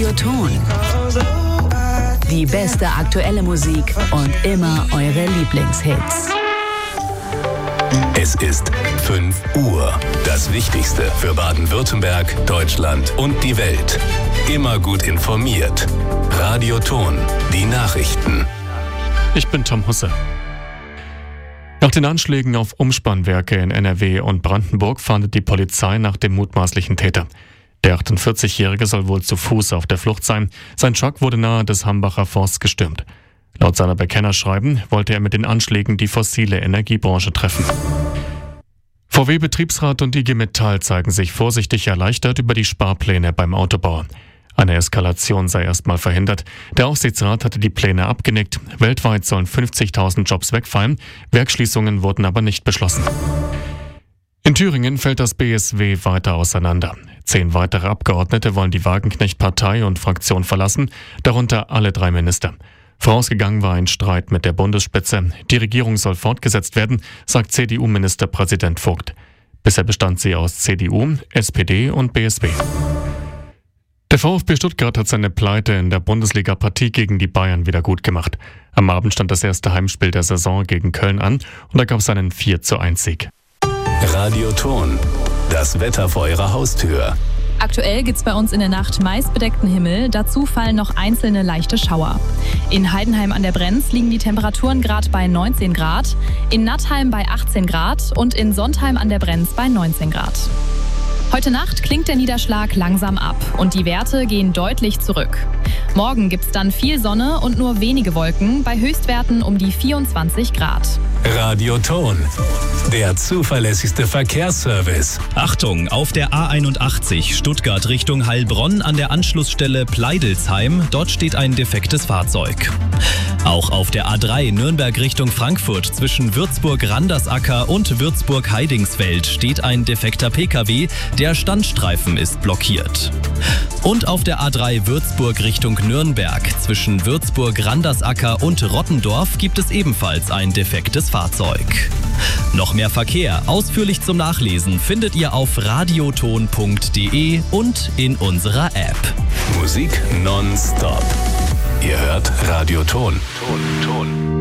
Radioton. Die beste aktuelle Musik und immer eure Lieblingshits. Es ist 5 Uhr. Das Wichtigste für Baden-Württemberg, Deutschland und die Welt. Immer gut informiert. Radioton. Die Nachrichten. Ich bin Tom Husse. Nach den Anschlägen auf Umspannwerke in NRW und Brandenburg fahndet die Polizei nach dem mutmaßlichen Täter. Der 48-Jährige soll wohl zu Fuß auf der Flucht sein. Sein Truck wurde nahe des Hambacher Forsts gestürmt. Laut seiner Bekennerschreiben wollte er mit den Anschlägen die fossile Energiebranche treffen. VW-Betriebsrat und IG Metall zeigen sich vorsichtig erleichtert über die Sparpläne beim Autobau. Eine Eskalation sei erstmal verhindert. Der Aufsichtsrat hatte die Pläne abgenickt. Weltweit sollen 50.000 Jobs wegfallen. Werksschließungen wurden aber nicht beschlossen. In Thüringen fällt das BSW weiter auseinander. 10 weitere Abgeordnete wollen die Wagenknecht-Partei und Fraktion verlassen, darunter alle 3 Minister. Vorausgegangen war ein Streit mit der Bundesspitze. Die Regierung soll fortgesetzt werden, sagt CDU-Ministerpräsident Vogt. Bisher bestand sie aus CDU, SPD und BSW. Der VfB Stuttgart hat seine Pleite in der Bundesliga-Partie gegen die Bayern wieder gut gemacht. Am Abend stand das erste Heimspiel der Saison gegen Köln an und da gab es einen 4:1-Sieg. Radioton. Das Wetter vor Ihrer Haustür. Aktuell gibt's bei uns in der Nacht meist bedeckten Himmel, dazu fallen noch einzelne leichte Schauer. In Heidenheim an der Brenz liegen die Temperaturen gerade bei 19 Grad, in Nattheim bei 18 Grad und in Sontheim an der Brenz bei 19 Grad. Heute Nacht klingt der Niederschlag langsam ab und die Werte gehen deutlich zurück. Morgen gibt's dann viel Sonne und nur wenige Wolken, bei Höchstwerten um die 24 Grad. Radioton. Der zuverlässigste Verkehrsservice. Achtung, auf der A81 Stuttgart Richtung Heilbronn an der Anschlussstelle Pleidelsheim, dort steht ein defektes Fahrzeug. Auch auf der A3 Nürnberg Richtung Frankfurt zwischen Würzburg-Randersacker und Würzburg-Heidingsfeld steht ein defekter Pkw, der Standstreifen ist blockiert. Und auf der A3 Würzburg Richtung Nürnberg zwischen Würzburg-Randersacker und Rottendorf gibt es ebenfalls ein defektes Fahrzeug. Noch mehr Verkehr, ausführlich zum Nachlesen, findet ihr auf radioton.de und in unserer App. Musik nonstop. Ihr hört Radioton. Ton.